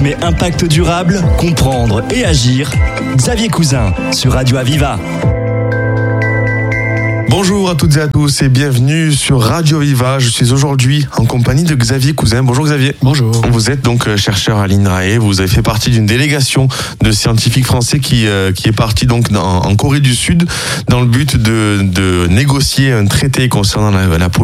mais impact durable, comprendre et agir. Xavier Cousin sur Radio Aviva. Bonjour à toutes et à tous et bienvenue sur Radio Aviva. Je suis aujourd'hui en compagnie de Xavier Cousin. Bonjour Xavier. Bonjour. Vous êtes donc chercheur à l'INRAE. Vous avez fait partie d'une délégation de scientifiques français qui est partie donc en Corée du Sud dans le but de négocier un traité concernant la